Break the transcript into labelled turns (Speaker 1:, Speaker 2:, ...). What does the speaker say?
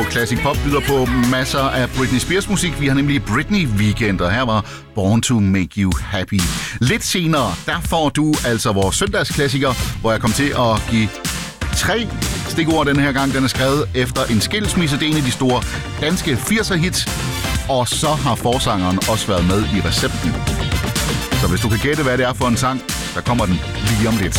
Speaker 1: Classic Pop byder på masser af Britney Spears musik. Vi har nemlig Britney Weekend, og her var Born to Make You Happy. Lidt senere, der får du altså vores søndagsklassiker, hvor jeg kom til at give 3 stikord den her gang. Den er skrevet efter en skilsmisse. Det er en af de store danske 80'er-hits. Og så har forsangeren også været med i recepten. Så hvis du kan gætte, hvad det er for en sang, så kommer den lige om lidt.